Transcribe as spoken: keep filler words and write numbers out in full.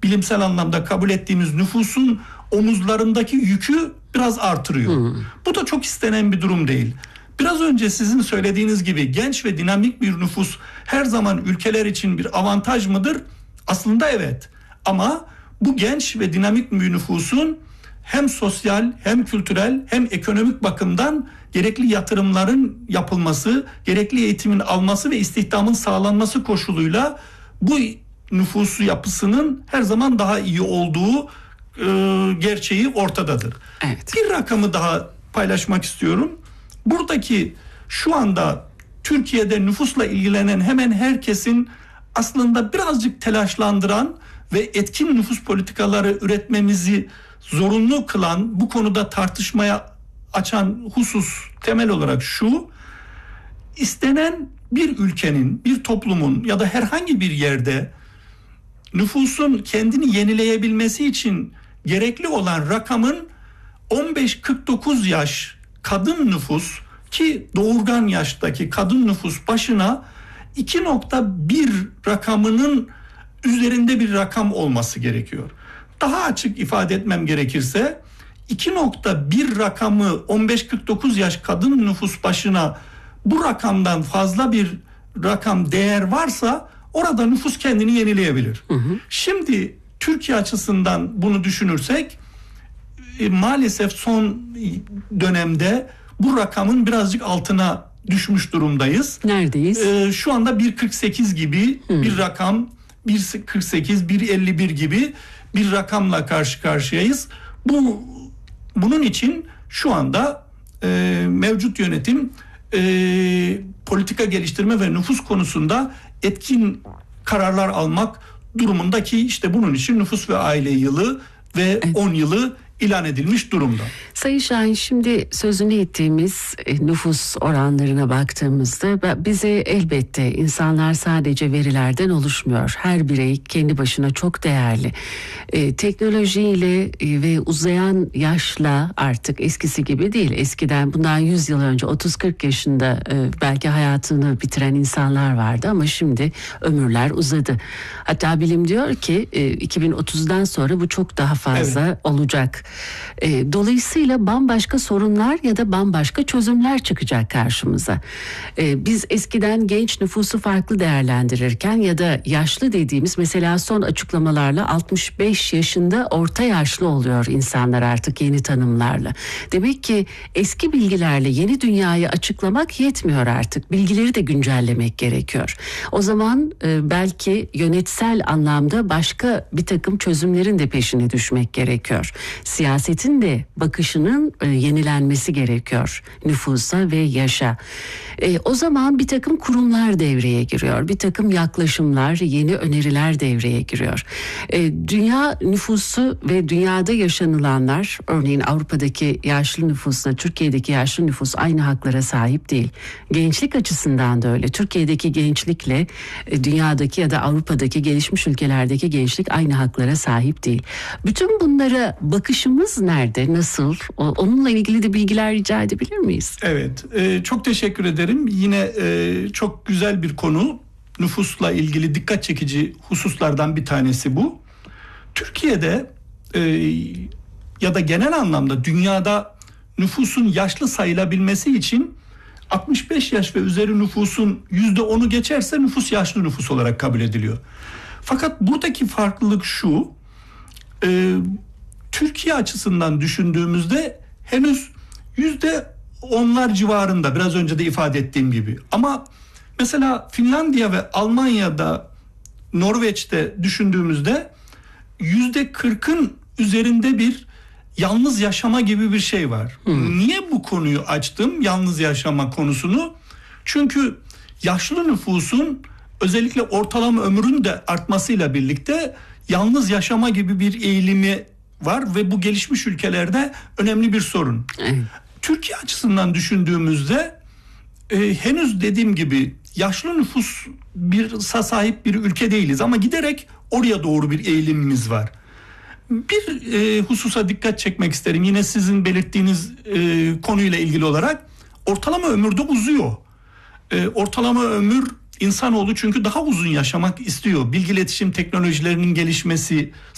bilimsel anlamda kabul ettiğimiz nüfusun omuzlarındaki yükü biraz artırıyor. Hmm. Bu da çok istenen bir durum değil. Biraz önce sizin söylediğiniz gibi genç ve dinamik bir nüfus her zaman ülkeler için bir avantaj mıdır? Aslında evet. Ama bu genç ve dinamik bir nüfusun hem sosyal hem kültürel hem ekonomik bakımdan gerekli yatırımların yapılması, gerekli eğitimin alması ve istihdamın sağlanması koşuluyla bu nüfusu yapısının her zaman daha iyi olduğu e, gerçeği ortadadır. Evet. Bir rakamı daha paylaşmak istiyorum. Buradaki şu anda Türkiye'de nüfusla ilgilenen hemen herkesin aslında birazcık telaşlandıran ve etkin nüfus politikaları üretmemizi zorunlu kılan, bu konuda tartışmaya açan husus temel olarak şu: istenen bir ülkenin, bir toplumun ya da herhangi bir yerde nüfusun kendini yenileyebilmesi için gerekli olan rakamın on beş kırk dokuz yaş kadın nüfus, ki doğurgan yaştaki kadın nüfus başına iki nokta bir rakamının üzerinde bir rakam olması gerekiyor. Daha açık ifade etmem gerekirse iki nokta bir rakamı on beş kırk dokuz yaş kadın nüfus başına bu rakamdan fazla bir rakam değer varsa orada nüfus kendini yenileyebilir. Hı hı. Şimdi Türkiye açısından bunu düşünürsek e, maalesef son dönemde bu rakamın birazcık altına düşmüş durumdayız. Neredeyiz? E, şu anda bir kırk sekiz gibi hı. bir rakam, bir kırk sekiz, bir elli bir gibi bir rakamla karşı karşıyayız. Bu bunun için şu anda e, mevcut yönetim e, politika geliştirme ve nüfus konusunda etkin kararlar almak durumunda, ki işte bunun için nüfus ve aile yılı ve evet. on yılı ilan edilmiş durumda. Sayın Şahin, şimdi sözünü ettiğimiz nüfus oranlarına baktığımızda bize elbette insanlar sadece verilerden oluşmuyor. Her birey kendi başına çok değerli. Ee, teknolojiyle ve uzayan yaşla artık eskisi gibi değil. Eskiden bundan yüz yıl önce otuz kırk yaşında e, belki hayatını bitiren insanlar vardı ama şimdi ömürler uzadı. Hatta bilim diyor ki e, iki bin otuzdan sonra bu çok daha fazla evet. olacak. E, dolayısıyla bambaşka sorunlar ya da bambaşka çözümler çıkacak karşımıza. E, biz eskiden genç nüfusu farklı değerlendirirken ya da yaşlı dediğimiz, mesela son açıklamalarla altmış beş yaşında orta yaşlı oluyor insanlar artık yeni tanımlarla. Demek ki eski bilgilerle yeni dünyayı açıklamak yetmiyor artık. Bilgileri de güncellemek gerekiyor. O zaman e, belki yönetsel anlamda başka bir takım çözümlerin de peşine düşmek gerekiyor. Siyasetin de bakışının e, yenilenmesi gerekiyor nüfusa ve yaşa. E, o zaman bir takım kurumlar devreye giriyor. Bir takım yaklaşımlar, yeni öneriler devreye giriyor. E, dünya nüfusu ve dünyada yaşanılanlar, örneğin Avrupa'daki yaşlı nüfusla Türkiye'deki yaşlı nüfus aynı haklara sahip değil. Gençlik açısından da öyle. Türkiye'deki gençlikle e, dünyadaki ya da Avrupa'daki gelişmiş ülkelerdeki gençlik aynı haklara sahip değil. Bütün bunlara bakışımız nerede, nasıl? Onunla ilgili de bilgiler rica edebilir miyiz? Evet, e, çok teşekkür ederim. Yine e, çok güzel bir konu. Nüfusla ilgili dikkat çekici hususlardan bir tanesi bu. Türkiye'de e, ya da genel anlamda dünyada nüfusun yaşlı sayılabilmesi için altmış beş yaş ve üzeri nüfusun yüzde onu geçerse nüfus yaşlı nüfus olarak kabul ediliyor. Fakat buradaki farklılık şu: e, Türkiye açısından düşündüğümüzde henüz yüzde onlar civarında, biraz önce de ifade ettiğim gibi. Ama mesela Finlandiya ve Almanya'da, Norveç'te düşündüğümüzde yüzde kırkın üzerinde bir yalnız yaşama gibi bir şey var. Hmm. Niye bu konuyu açtım, yalnız yaşama konusunu? Çünkü yaşlı nüfusun özellikle ortalama ömrün de artmasıyla birlikte yalnız yaşama gibi bir eğilimi var ve bu gelişmiş ülkelerde önemli bir sorun. Hmm. Türkiye açısından düşündüğümüzde e, henüz dediğim gibi yaşlı nüfus bir sahip bir ülke değiliz ama giderek oraya doğru bir eğilimimiz var. Bir e, hususa dikkat çekmek isterim. Yine sizin belirttiğiniz e, konuyla ilgili olarak ortalama ömürde uzuyor. E, ortalama ömür insanoğlu çünkü daha uzun yaşamak istiyor. Bilgi iletişim teknolojilerinin gelişmesi